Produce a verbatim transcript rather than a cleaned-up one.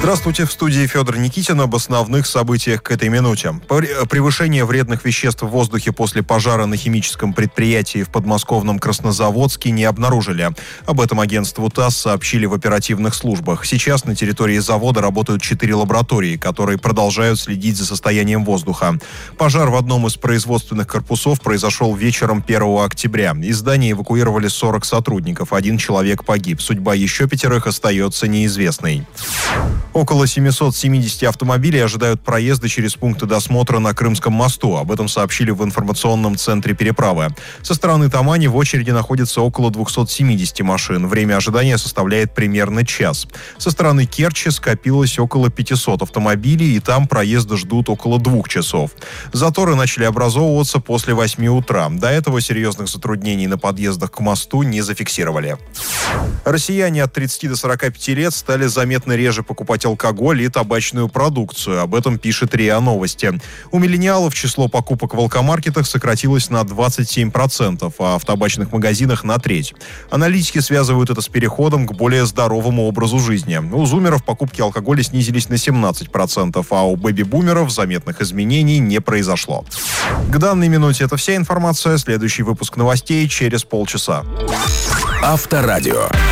Здравствуйте, в студии Федор Никитин об основных событиях к этой минуте. Превышение вредных веществ в воздухе после пожара на химическом предприятии в подмосковном Краснозаводске не обнаружили. Об этом агентству ТАСС сообщили в оперативных службах. Сейчас на территории завода работают четыре лаборатории, которые продолжают следить за состоянием воздуха. Пожар в одном из производственных корпусов произошел вечером первого октября. Из здания эвакуировали сорок сотрудников, один человек погиб. Судьба еще пятерых остается неизвестной. Около семьсот семьдесят автомобилей ожидают проезда через пункты досмотра на Крымском мосту. Об этом сообщили в информационном центре переправы. Со стороны Тамани в очереди находится около двухсот семидесяти машин. Время ожидания составляет примерно час. Со стороны Керчи скопилось около пятисот автомобилей, и там проезда ждут около двух часов. Заторы начали образовываться после восьми утра. До этого серьезных затруднений на подъездах к мосту не зафиксировали. Россияне от тридцати до сорока пяти лет стали заметно реже покупать алкоголь и табачную продукцию. Об этом пишет РИА Новости. У миллениалов число покупок в алкомаркетах сократилось на двадцать семь процентов, а в табачных магазинах на треть. Аналитики связывают это с переходом к более здоровому образу жизни. У зумеров покупки алкоголя снизились на семнадцать процентов, а у бэби-бумеров заметных изменений не произошло. К данной минуте это вся информация. Следующий выпуск новостей через полчаса. Авторадио.